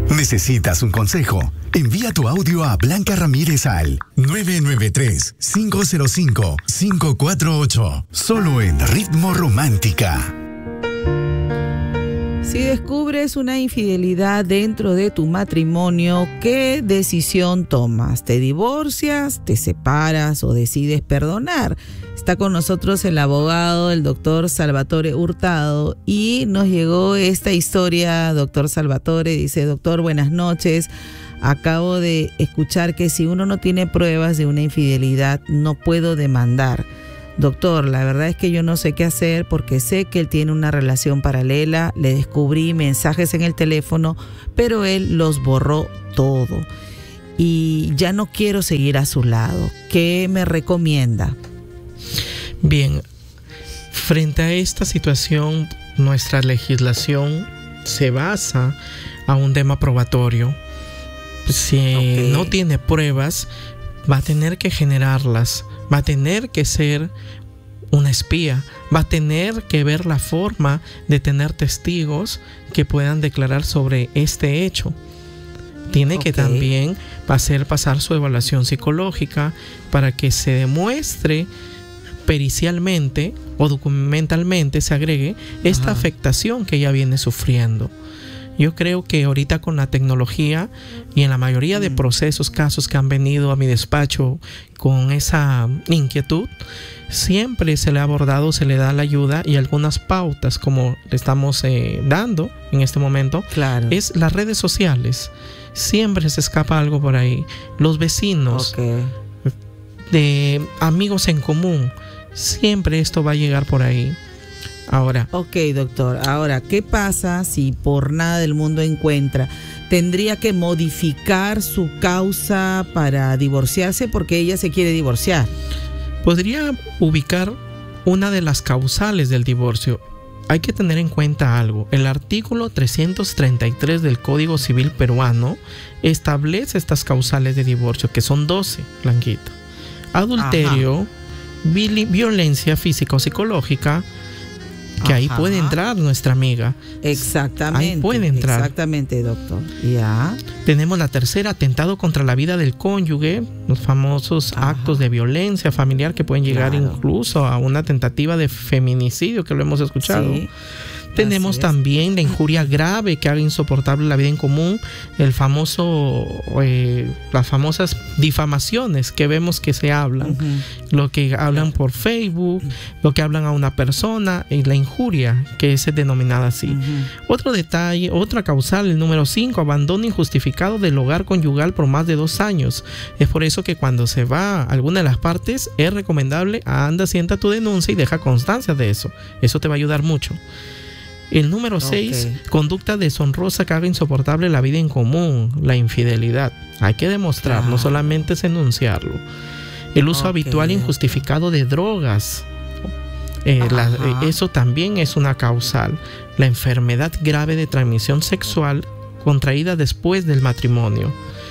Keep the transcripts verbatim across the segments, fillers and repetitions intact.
¿Necesitas un consejo? Envía tu audio a Blanca Ramírez al nueve nueve tres, cinco cero cinco, cinco cuatro ocho. Solo en Ritmo Romántica. Si descubres una infidelidad dentro de tu matrimonio, ¿qué decisión tomas? ¿Te divorcias, te separas o decides perdonar? Está con nosotros el abogado, el doctor Salvatore Hurtado, y nos llegó esta historia, doctor Salvatore. Dice: doctor, buenas noches. Acabo de escuchar que si uno no tiene pruebas de una infidelidad, no puedo demandar. Doctor, la verdad es que yo no sé qué hacer porque sé que él tiene una relación paralela, le descubrí mensajes en el teléfono, pero él los borró todo y ya no quiero seguir a su lado. ¿Qué me recomienda? Bien, frente a esta situación, nuestra legislación se basa a un tema probatorio. Si okay. no tiene pruebas, va a tener que generarlas. Va a tener que ser una espía, va a tener que ver la forma de tener testigos que puedan declarar sobre este hecho. Tiene okay. que también hacer pasar su evaluación psicológica para que se demuestre pericialmente o documentalmente, se agregue esta Ajá. afectación que ella viene sufriendo. Yo creo que ahorita con la tecnología y en la mayoría de procesos, casos que han venido a mi despacho con esa inquietud, siempre se le ha abordado, se le da la ayuda y algunas pautas como le estamos eh, dando en este momento. Claro. Es las redes sociales. Siempre se escapa algo por ahí. Los vecinos, okay. de amigos en común, siempre esto va a llegar por ahí. Ahora. Ok, doctor. Ahora, ¿qué pasa si por nada del mundo encuentra? ¿Tendría que modificar su causa para divorciarse porque ella se quiere divorciar? Podría ubicar una de las causales del divorcio. Hay que tener en cuenta algo. El artículo trescientos treinta y tres del Código Civil peruano establece estas causales de divorcio, que son doce, Blanquita. Adulterio, vi- violencia física o psicológica, que Ajá. ahí puede entrar nuestra amiga. Exactamente. Ahí puede entrar. Exactamente, doctor. Ya. Tenemos la tercera, atentado contra la vida del cónyuge, los famosos Ajá. actos de violencia familiar que pueden llegar claro. incluso a una tentativa de feminicidio, que lo hemos escuchado. Sí. Tenemos también la injuria grave que haga insoportable la vida en común, el famoso, eh, las famosas difamaciones que vemos que se hablan, uh-huh. lo que hablan por Facebook, lo que hablan a una persona, y la injuria que es denominada así. Uh-huh. Otro detalle, otra causal, el número cinco, abandono injustificado del hogar conyugal por más de dos años. Es por eso que cuando se va a alguna de las partes es recomendable, anda, sienta tu denuncia y deja constancia de eso. Eso te va a ayudar mucho. El número seis, okay. conducta deshonrosa que haga insoportable la vida en común, la infidelidad. Hay que demostrar, claro. no solamente es enunciarlo. El uso okay. habitual e injustificado de drogas, eh, la, eh, eso también es una causal. La enfermedad grave de transmisión sexual contraída después del matrimonio.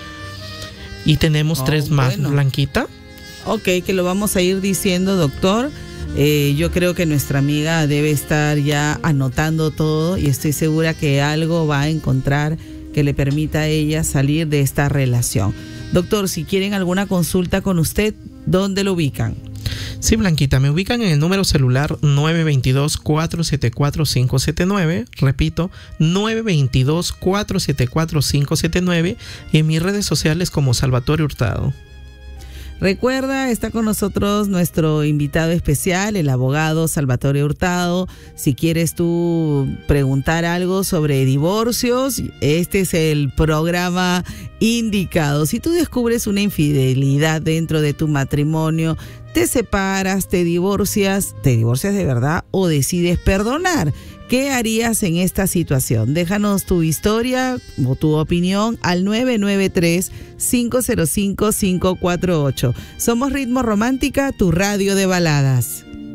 Y tenemos oh, tres más, bueno. Blanquita. Ok, que lo vamos a ir diciendo, doctor. Eh, yo creo que nuestra amiga debe estar ya anotando todo y estoy segura que algo va a encontrar que le permita a ella salir de esta relación. Doctor, si quieren alguna consulta con usted, ¿dónde lo ubican? Sí, Blanquita, me ubican en el número celular nueve dos dos, cuatro siete cuatro, cinco siete nueve, repito, nueve dos dos, cuatro siete cuatro, cinco siete nueve, y en mis redes sociales como Salvatore Hurtado. Recuerda, está con nosotros nuestro invitado especial, el abogado Salvatore Hurtado. Si quieres tú preguntar algo sobre divorcios, este es el programa indicado. Si tú descubres una infidelidad dentro de tu matrimonio, te separas, te divorcias, te divorcias de verdad o decides perdonar, ¿qué harías en esta situación? Déjanos tu historia o tu opinión al nueve nueve tres, cinco cero cinco, cinco cuatro ocho. Somos Ritmo Romántica, tu radio de baladas.